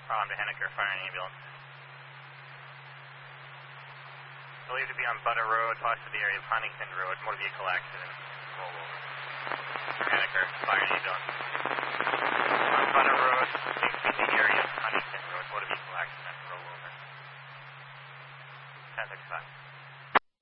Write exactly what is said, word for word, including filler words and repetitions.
Um, to Henniker Fire and Ambulance. Believed to be on Butter Road, possibly the area of Huntington Road, motor vehicle accident, rollover.